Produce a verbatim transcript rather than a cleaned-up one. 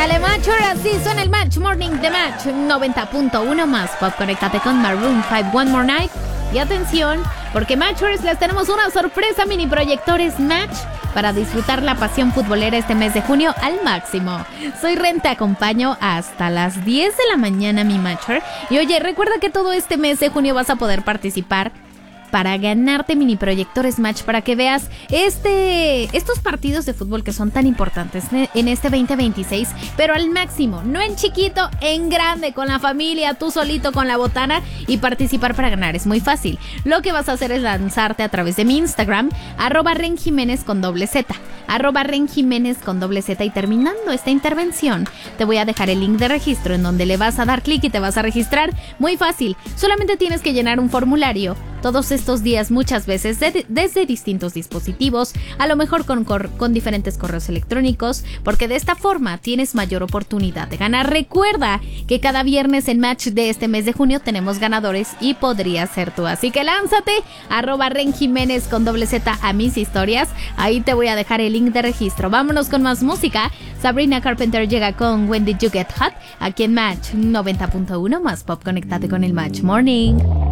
Échale, Macho, así suena el Match Morning de Match noventa punto uno más pop. Conéctate con Maroon cinco, One More Night. Y atención, porque Matchers les tenemos una sorpresa, mini proyectores Match, para disfrutar la pasión futbolera este mes de junio al máximo. Soy Ren, te acompaño hasta las diez de la mañana, mi Matcher. Y oye, recuerda que todo este mes de junio vas a poder participar para ganarte mini proyectores Match, para que veas este, estos partidos de fútbol que son tan importantes en este veinte veintiséis, pero al máximo, no en chiquito, en grande, con la familia, tú solito con la botana, y participar para ganar. Es muy fácil. Lo que vas a hacer es lanzarte a través de mi Instagram, arroba Ren Jiménez con doble Z, arroba Ren Jiménez con doble Z, y terminando esta intervención, te voy a dejar el link de registro en donde le vas a dar clic y te vas a registrar. Muy fácil, solamente tienes que llenar un formulario todos estos días, muchas veces de, desde distintos dispositivos, a lo mejor con, con diferentes correos electrónicos, porque de esta forma tienes mayor oportunidad de ganar. Recuerda que cada viernes en Match de este mes de junio tenemos ganadores y podría ser tú, así que lánzate, arroba Ren Jiménez con doble Z a mis historias, ahí te voy a dejar el link de registro. Vámonos con más música. Sabrina Carpenter llega con When Did You Get Hot, aquí en Match noventa punto uno más pop. Conéctate con el Match Morning.